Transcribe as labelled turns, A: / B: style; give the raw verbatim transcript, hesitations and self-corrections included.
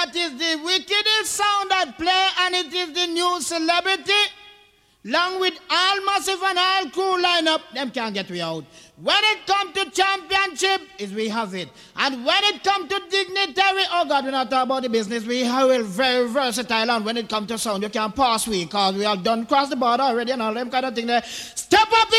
A: that is the wickedest sound that play, and it is the new celebrity. Along with all massive and all cool lineup, them can't get we out. When it comes to championship, is we have it. And when it comes to dignitary, oh God, we're not talking about the business. We are very versatile, and when it comes to sound, you can pass we, because we have done cross the border already and all them kind of thing there. Step up